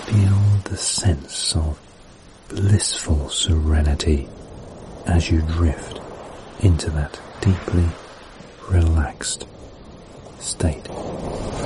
feel the sense of blissful serenity as you drift into that deeply relaxed state.